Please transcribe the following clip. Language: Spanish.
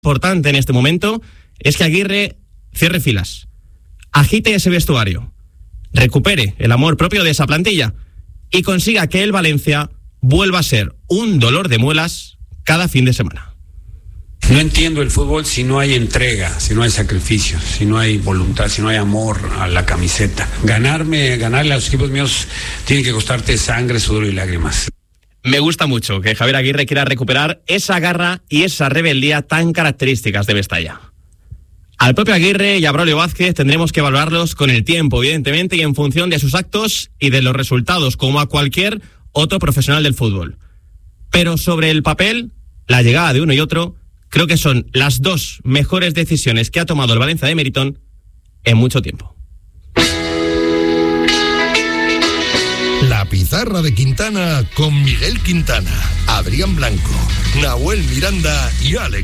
importante en este momento es que Aguirre cierre filas, agite ese vestuario, recupere el amor propio de esa plantilla y consiga que el Valencia vuelva a ser un dolor de muelas cada fin de semana. No entiendo el fútbol si no hay entrega, si no hay sacrificio, si no hay voluntad, si no hay amor a la camiseta. Ganarle a los equipos míos tiene que costarte sangre, sudor y lágrimas. Me gusta mucho que Javier Aguirre quiera recuperar esa garra y esa rebeldía tan características de Mestalla. Al propio Aguirre y a Braulio Vázquez tendremos que valorarlos con el tiempo, evidentemente, y en función de sus actos y de los resultados, como a cualquier otro profesional del fútbol. Pero sobre el papel, la llegada de uno y otro, creo que son las dos mejores decisiones que ha tomado el Valencia de Meriton en mucho tiempo. La pizarra de Quintana con Miguel Quintana, Adrián Blanco, Nahuel Miranda y Alex